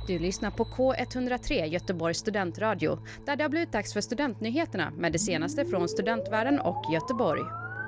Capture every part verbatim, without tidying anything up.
Du lyssnar på K ett noll tre Göteborgs studentradio, där det har blivit dags för studentnyheterna med det senaste från studentvärlden och Göteborg.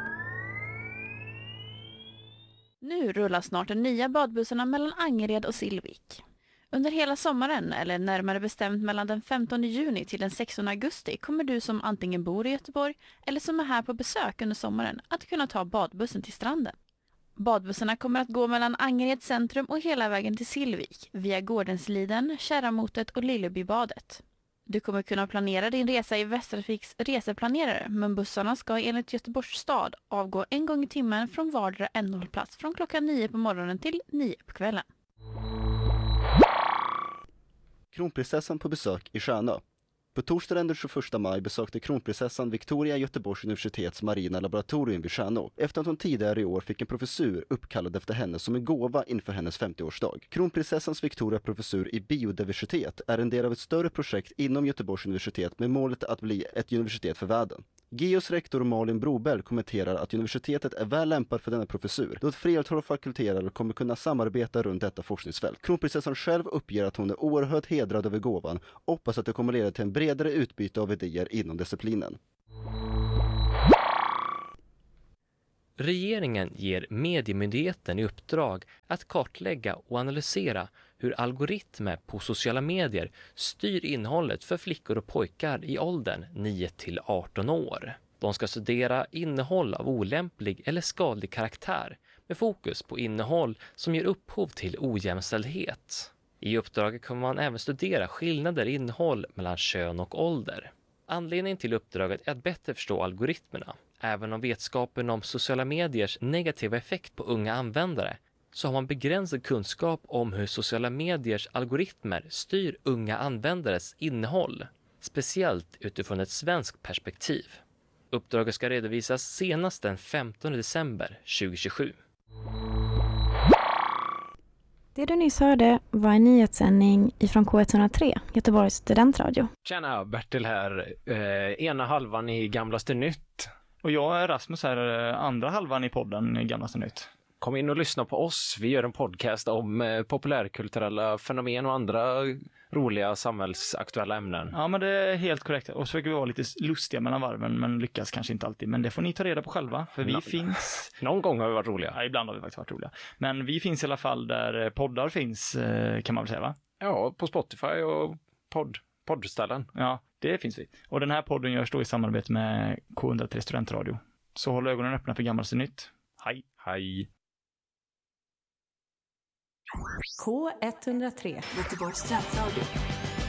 Nu rullar snart de nya badbussarna mellan Angered och Sillvik. Under hela sommaren, eller närmare bestämt mellan den femtonde juni till den sextonde augusti, kommer du som antingen bor i Göteborg eller som är här på besök under sommaren att kunna ta badbussen till stranden. Badbussarna kommer att gå mellan Angered centrum och hela vägen till Sillvik, via Gårdensliden, Kärramotet och Lillebybadet. Du kommer kunna planera din resa i Västtrafiks reseplanerare, men bussarna ska enligt Göteborgs stad avgå en gång i timmen från vardera ändhållplats från klockan nio på morgonen till nio på kvällen. Kronprinsessan på besök i Stjärnö. På torsdagen den tjugoförsta maj besökte kronprinsessan Victoria Göteborgs universitets marina laboratorium vid Stjärnö efter att hon tidigare i år fick en professur uppkallad efter henne som en gåva inför hennes femtioårsdag. Kronprinsessans Victoria professur i biodiversitet är en del av ett större projekt inom Göteborgs universitet med målet att bli ett universitet för världen. G I Os rektor Malin Brobell kommenterar att universitetet är väl lämpad för denna professur då ett flertal fakulteter kommer kunna samarbeta runt detta forskningsfält. Kronprinsessan själv uppger att hon är oerhört hedrad över gåvan och hoppas att det kommer leda till en bredare utbyte av idéer inom disciplinen. Regeringen ger Mediemyndigheten i uppdrag att kartlägga och analysera hur algoritmer på sociala medier styr innehållet för flickor och pojkar i åldern nio till arton år. De ska studera innehåll av olämplig eller skadlig karaktär med fokus på innehåll som ger upphov till ojämställdhet. I uppdraget kommer man även studera skillnader i innehåll mellan kön och ålder. Anledningen till uppdraget är att bättre förstå algoritmerna. Även om vetskapen om sociala mediers negativa effekt på unga användare så har man begränsad kunskap om hur sociala mediers algoritmer styr unga användares innehåll, speciellt utifrån ett svenskt perspektiv. Uppdraget ska redovisas senast den femtonde december tjugohundratjugosju. Det du nyss hörde var en nyhetssändning ifrån K ett noll tre, Göteborgs studentradio. Tjena, Bertil här. Eh, ena halvan i Gamlaste Nytt. Och jag är Rasmus här, andra halvan i podden Gamlaste Nytt. Kom in och lyssna på oss. Vi gör en podcast om eh, populärkulturella fenomen och andra roliga samhällsaktuella ämnen. Ja, men det är helt korrekt. Och så försöker vi vara lite lustiga mellan varven, men lyckas kanske inte alltid. Men det får ni ta reda på själva, för vi Nå- finns... Någon gång har vi varit roliga. Ja, ibland har vi faktiskt varit roliga. Men vi finns i alla fall där poddar finns, kan man väl säga, va? Ja, på Spotify och podd, poddställen. Ja, det finns vi. Och den här podden görs då i samarbete med K ett noll tre Studentradio. Så håll ögonen öppna för Gamlaste Nytt. Hej! Hej! K ett noll tre Göteborgs studentradio.